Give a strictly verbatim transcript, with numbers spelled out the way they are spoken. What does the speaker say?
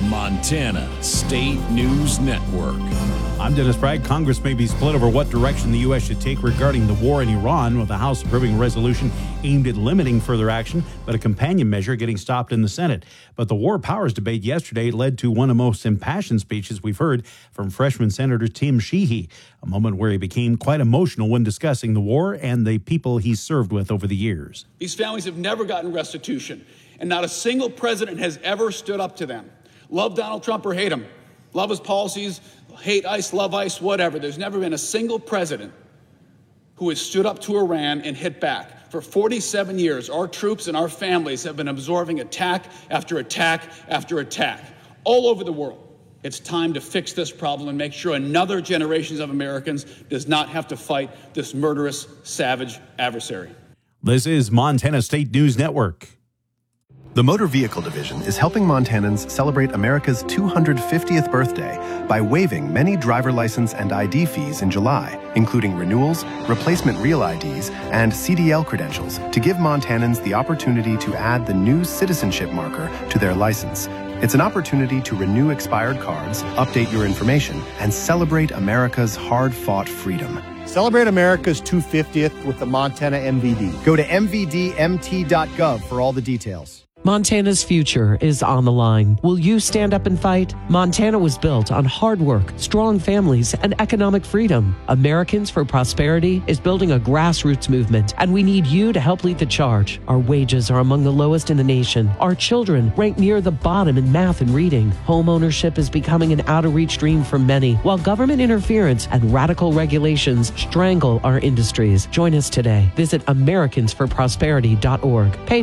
Montana State News Network. I'm Dennis Bragg. Congress may be split over what direction the U S should take regarding the war in Iran, with the House approving a resolution aimed at limiting further action, but a companion measure getting stopped in the Senate. But the war powers debate yesterday led to one of the most impassioned speeches we've heard from freshman Senator Tim Sheehy, a moment where he became quite emotional when discussing the war and the people he's served with over the years. These families have never gotten restitution, and not a single president has ever stood up to them. Love Donald Trump or hate him, love his policies, hate ICE, love ICE, whatever. There's never been a single president who has stood up to Iran and hit back. For forty-seven years, our troops and our families have been absorbing attack after attack after attack all over the world. It's time to fix this problem and make sure another generation of Americans does not have to fight this murderous, savage adversary. This is Montana State News Network. The Motor Vehicle Division is helping Montanans celebrate America's two hundred fiftieth birthday by waiving many driver license and I D fees in July, including renewals, replacement real I Ds, and C D L credentials to give Montanans the opportunity to add the new citizenship marker to their license. It's an opportunity to renew expired cards, update your information, and celebrate America's hard-fought freedom. Celebrate America's two hundred fiftieth with the Montana M V D. Go to m v d m t dot gov for all the details. Montana's future is on the line. Will you stand up and fight? Montana was built on hard work, strong families, and economic freedom. Americans for Prosperity is building a grassroots movement, and we need you to help lead the charge. Our wages are among the lowest in the nation. Our children rank near the bottom in math and reading. Home ownership is becoming an out-of-reach dream for many, while government interference and radical regulations strangle our industries. Join us today. Visit americans for prosperity dot org. Pay